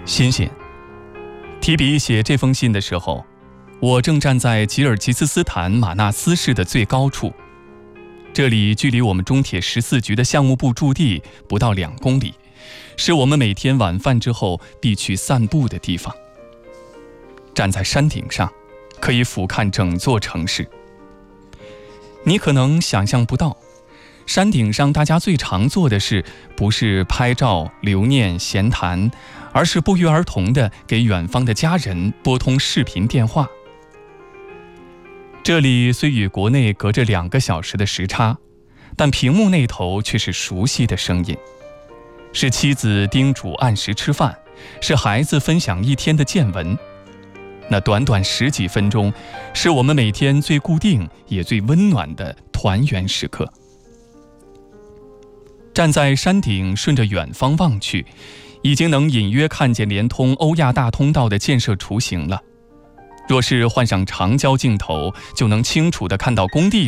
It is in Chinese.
欣欣，提笔写这封信的时候，我正站在吉尔吉斯斯坦马纳斯市的最高处，这里距离我们中铁14局的项目部驻地不到2公里，是我们每天晚饭之后必去散步的地方。站在山顶上，可以俯瞰整座城市。你可能想象不到，山顶上大家最常做的事，不是拍照、留念、闲谈，而是不约而同地给远方的家人拨通视频电话。这里虽与国内隔着2个小时的时差，但屏幕那头却是熟悉的声音，是妻子叮嘱按时吃饭，是孩子分享一天的见闻。那短短10几分钟，是我们每天最固定也最温暖的团圆时刻。站在山顶，顺着远方望去，已经能隐约看见连通欧亚大通道的建设雏形了。若是换上长焦镜头，就能清楚地看到工地